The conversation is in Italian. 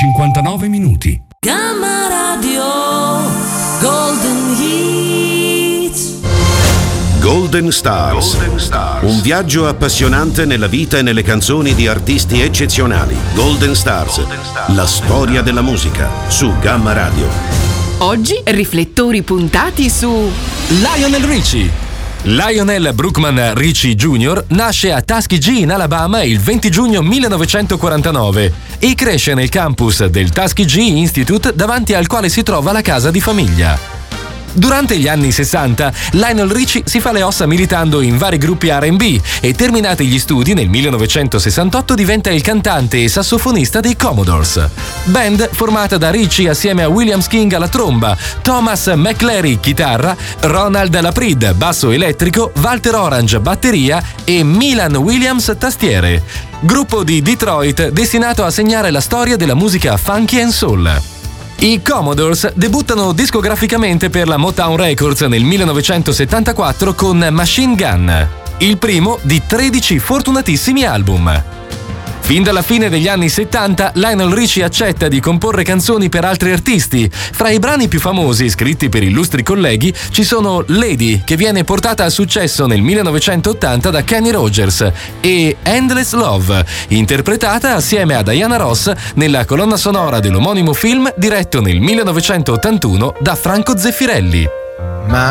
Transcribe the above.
59 minuti. Gamma Radio Golden Hits. Golden Stars. Un viaggio appassionante nella vita e nelle canzoni di artisti eccezionali. Golden Stars. La storia della musica su Gamma Radio. Oggi riflettori puntati su Lionel Richie. Lionel Brookman Richie Jr. nasce a Tuskegee in Alabama il 20 giugno 1949 e cresce nel campus del Tuskegee Institute davanti al quale si trova la casa di famiglia. Durante gli anni 60, Lionel Richie si fa le ossa militando in vari gruppi R&B e terminati gli studi nel 1968 diventa il cantante e sassofonista dei Commodores. Band formata da Richie assieme a Williams King alla tromba, Thomas McClary chitarra, Ronald Laprid basso elettrico, Walter Orange batteria e Milan Williams tastiere. Gruppo di Detroit destinato a segnare la storia della musica funky and soul. I Commodores debuttano discograficamente per la Motown Records nel 1974 con Machine Gun, il primo di 13 fortunatissimi album. Fin dalla fine degli anni 70, Lionel Richie accetta di comporre canzoni per altri artisti. Fra i brani più famosi, scritti per illustri colleghi, ci sono Lady, che viene portata a successo nel 1980 da Kenny Rogers, e Endless Love, interpretata assieme a Diana Ross nella colonna sonora dell'omonimo film diretto nel 1981 da Franco Zeffirelli.